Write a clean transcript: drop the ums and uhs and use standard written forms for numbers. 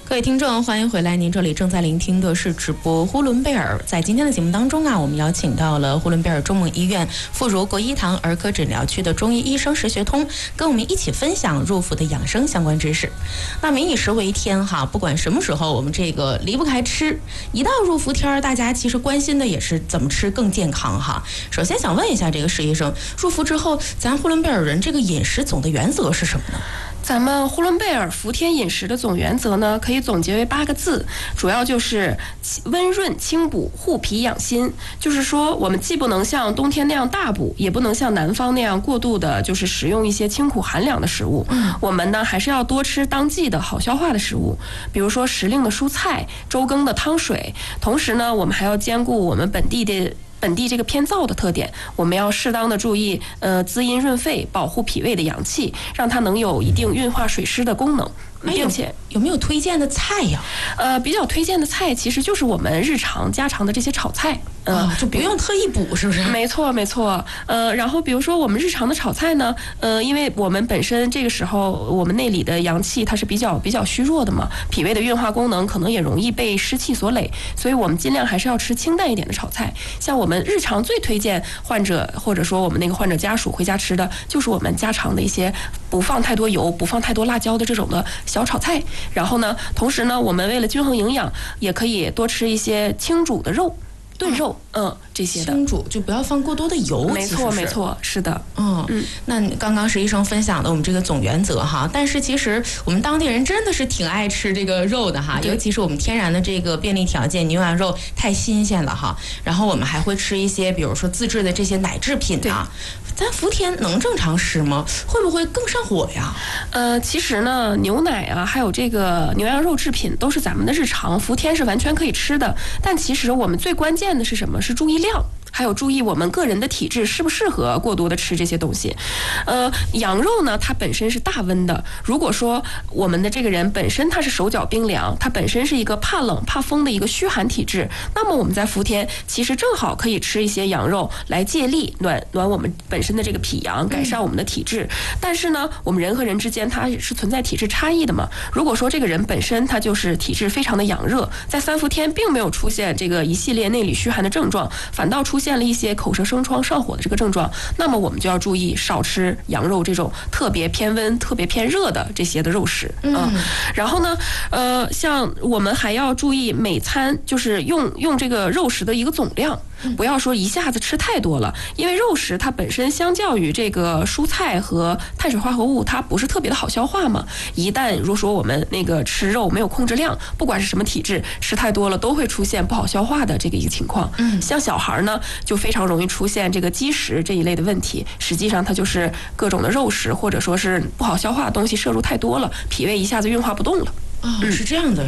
各位听众，欢迎回来！您这里正在聆听的是直播呼伦贝尔。在今天的节目当中啊，我们邀请到了呼伦贝尔中蒙医院妇孺国医堂儿科诊疗区的中医医生石学通，跟我们一起分享入伏的养生相关知识。那民以食为天哈，不管什么时候，我们这个离不开吃。一到入伏天，大家其实关心的也是怎么吃更健康哈。首先想问一下这个石医生，入伏之后，咱呼伦贝尔人这个饮食总的原则是什么呢？ 咱们呼伦贝尔伏天饮食的总原则呢，可以总结为8个字，主要就是温润清补、护脾养心。就是说，我们既不能像冬天那样大补，也不能像南方那样过度的，就是食用一些清苦寒凉的食物。我们呢，还是要多吃当季的好消化的食物，比如说时令的蔬菜、周更的汤水。同时呢，我们还要兼顾我们本地这个偏燥的特点，我们要适当的注意滋阴润肺，保护脾胃的阳气，让它能有一定运化水湿的功能。并且有没有推荐的菜呀？ 比较推荐的菜其实就是我们日常家常的这些炒菜， 就不用特意补，是不是？ 没错，没错。然后比如说我们日常的炒菜呢，因为我们本身这个时候我们内里的阳气它是比较虚弱的嘛，脾胃的运化功能可能也容易被湿气所累，所以我们尽量还是要吃清淡一点的炒菜。像我们日常最推荐患者或者说我们那个患者家属回家吃的，就是我们家常的一些不放太多油、不放太多辣椒的这种的小炒菜。然后呢，同时呢，我们为了均衡营养，也可以多吃一些清煮的肉、炖肉，这些的。 清煮就不要放过多的油。 没错，没错，是的。 那刚刚石医生分享的我们这个总原则哈，但是其实我们当地人真的是挺爱吃这个肉的哈，尤其是我们天然的这个便利条件，牛羊肉太新鲜了哈。然后我们还会吃一些，比如说自制的这些奶制品啊。咱伏天能正常吃吗？会不会更上火呀？ 其实呢，牛奶啊，还有这个牛羊肉制品都是咱们的日常，伏天是完全可以吃的。但其实我们最关键的是什么？是注意量。还有注意我们个人的体质适不适合过多的吃这些东西。羊肉呢，它本身是大温的。如果说我们的这个人本身他是手脚冰凉，他本身是一个怕冷怕风的一个虚寒体质，那么我们在伏天其实正好可以吃一些羊肉来借力暖我们本身的这个脾阳，改善我们的体质。但是呢，我们人和人之间它是存在体质差异的嘛。如果说这个人本身他就是体质非常的阳热，在3伏天并没有出现这个一系列内里虚寒的症状，反倒出现了一些口舌生疮上火的这个症状，那么我们就要注意少吃羊肉这种特别偏温、特别偏热的这些的肉食。然后呢，像我们还要注意每餐就是用这个肉食的一个总量，不要说一下子吃太多了，因为肉食它本身相较于这个蔬菜和碳水化合物，它不是特别的好消化嘛。一旦如果说我们那个吃肉没有控制量，不管是什么体质，吃太多了都会出现不好消化的这个一个情况。像小孩呢，就非常容易出现这个积食这一类的问题。实际上它就是各种的肉食或者说是不好消化的东西摄入太多了，脾胃一下子运化不动了。 是这样的。